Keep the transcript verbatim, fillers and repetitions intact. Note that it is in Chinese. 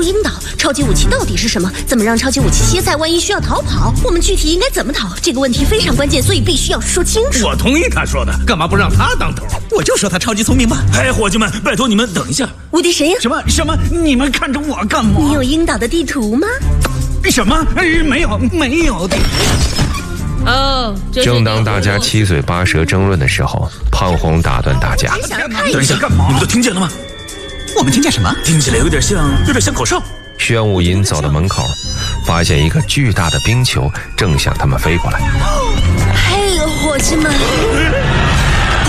入鹰岛，超级武器到底是什么？怎么让超级武器歇菜？万一需要逃跑，我们具体应该怎么逃？这个问题非常关键，所以必须要说清楚。 我同意他说的，干嘛不让他当头？ 我就说他超级聪明嘛。 哎，伙计们，拜托你们等一下。 无敌神呀！ 什么什么？你们看着我干嘛？ 你有鹰岛的地图吗？ 什么？哎，没有，没有地图。 哦， 正当大家七嘴八舌争论的时候，胖红打断大家：“ 等一下，干嘛？你们都听见了吗？ 我们听见什么？ 听起来有点像，有点像口哨。” 宣武营走到门口，发现一个巨大的冰球正向他们飞过来。 嘿，伙计们！